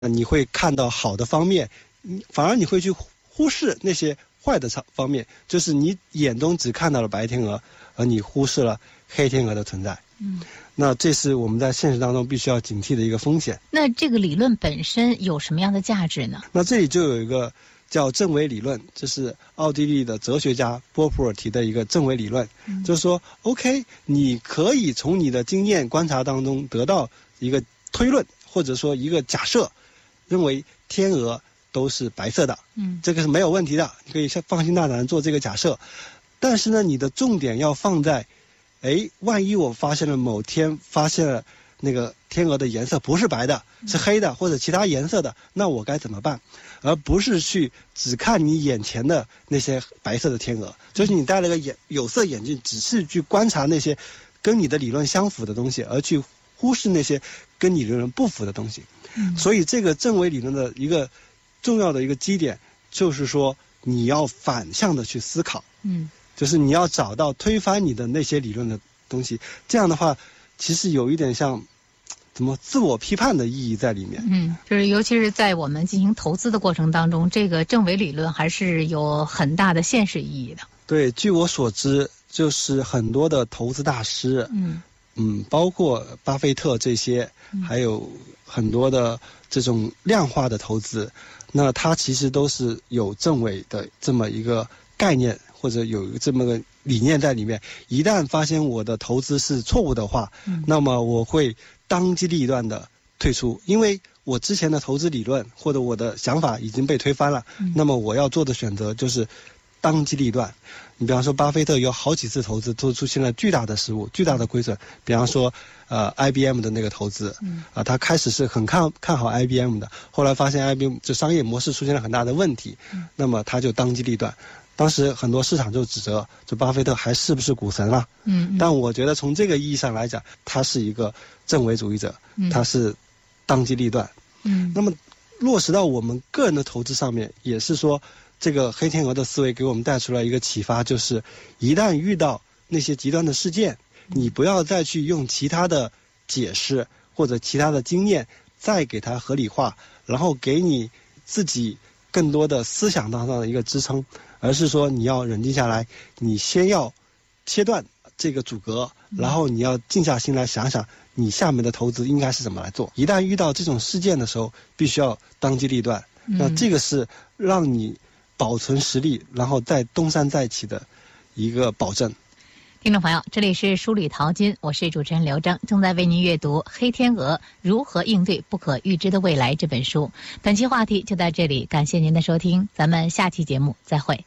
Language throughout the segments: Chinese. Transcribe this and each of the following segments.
你会看到好的方面，反而你会去忽视那些坏的方面，就是你眼中只看到了白天鹅，而你忽视了黑天鹅的存在。那这是我们在现实当中必须要警惕的一个风险。 那这个理论本身有什么样的价值呢？ 那这里就有一个叫正伪理论，这是奥地利的哲学家波普尔提的一个正伪理论，就是说 OK， 你可以从你的经验观察当中得到一个推论，或者说一个假设，认为天鹅都是白色的，这个是没有问题的，你可以放心大胆做这个假设。但是呢，你的重点要放在万一我某天发现了那个天鹅的颜色不是白的，是黑的或者其他颜色的，那我该怎么办？而不是去只看你眼前的那些白色的天鹅，就是你戴了个有色眼镜，只是去观察那些跟你的理论相符的东西，而去忽视那些跟你理论不符的东西。所以这个正伪理论的一个重要的一个基点，就是说你要反向的去思考，就是你要找到推翻你的那些理论的东西。这样的话，其实有一点像自我批判的意义在里面。 就是尤其是在我们进行投资的过程当中，这个正伪理论还是有很大的现实意义的。 对，据我所知，就是很多的投资大师，包括巴菲特这些，还有很多的这种量化的投资，那它其实都是有正伪的这么一个概念，或者有这么个理念在里面。一旦发现我的投资是错误的话，那么我会当机立断的退出，因为我之前的投资理论或者我的想法已经被推翻了，那么我要做的选择就是当机立断。你比方说巴菲特有好几次投资都出现了巨大的失误，巨大的亏损。比方说IBM 的那个投资，他开始是很看好 IBM 的，后来发现 IBM 这商业模式出现了很大的问题，那么他就当机立断。当时很多市场就指责这巴菲特还是不是股神了？但我觉得从这个意义上来讲，他是一个正伪主义者，他是当机立断。那么落实到我们个人的投资上面，也是说这个黑天鹅的思维给我们带出来一个启发，就是一旦遇到那些极端的事件，你不要再去用其他的解释或者其他的经验再给它合理化，然后给你自己更多的思想当中的一个支撑，而是说你要冷静下来，你先要切断这个阻隔，然后你要静下心来想想你下面的投资应该是怎么来做。一旦遇到这种事件的时候，必须要当机立断，那这个是让你保存实力，然后再东山再起的一个保证。 听众朋友，这里是书里淘金，我是主持人刘征，正在为您阅读《黑天鹅如何应对不可预知的未来》这本书。本期话题就到这里，感谢您的收听，咱们下期节目再会。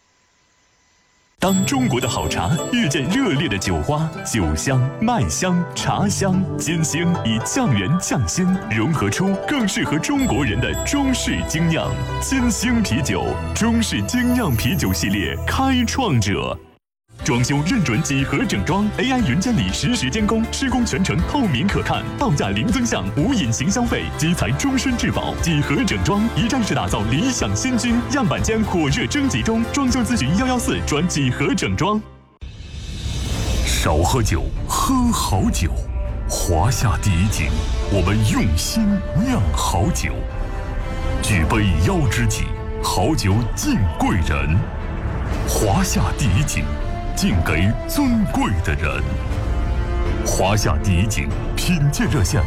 当中国的好茶遇见热烈的酒花，酒香、麦香、茶香、金星以匠人匠心融合出更适合中国人的中式精酿。金星啤酒，中式精酿啤酒系列开创者。装修认准几何整装 ，AI 云监理实时监工，施工全程透明可看，报价零增项，无隐形消费，基材终身质保。几何整装一站式打造理想新居，样板间火热征集中，装修咨询114转几何整装。少喝酒，喝好酒。华夏第一景，我们用心酿好酒。举杯邀知己，好酒敬贵人。华夏第一景，敬给尊贵的人。华夏第一景品鉴热线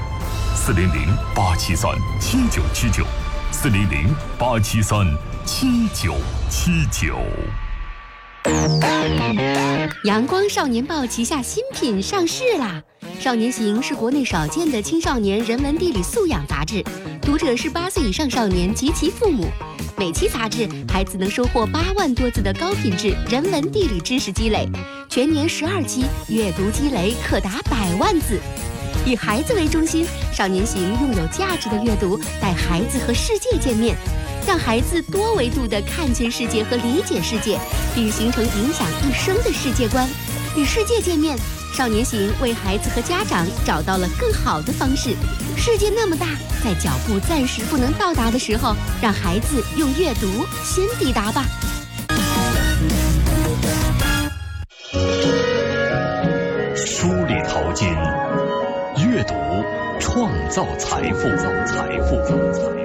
：400-873-7979，400-873-7979。 阳光少年报旗下新品上市啦！少年行是国内少见的青少年人文地理素养杂志，读者是18岁以上少年及其父母。每期杂志，孩子能收获8万多字的高品质人文地理知识积累，全年12期，阅读积累可达100万字。以孩子为中心，少年行用有价值的阅读带孩子和世界见面，让孩子多维度地看见世界和理解世界，并形成影响一生的世界观。与世界见面，少年行为孩子和家长找到了更好的方式。世界那么大，在脚步暂时不能到达的时候，让孩子用阅读先抵达吧。 书里淘金，阅读创造造财富。